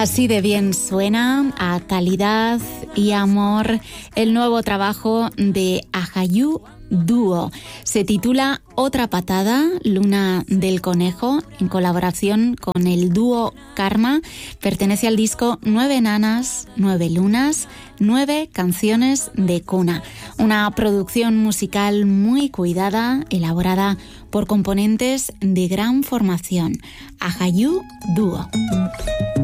Así de bien suena, a calidad y amor, el nuevo trabajo de Ajayú Dúo. Se titula Otra Patada, Luna del Conejo, en colaboración con el dúo Karma. Pertenece al disco 9 nanas, 9 lunas, 9 canciones de cuna. Una producción musical muy cuidada, elaborada por componentes de gran formación. Ajayú Dúo.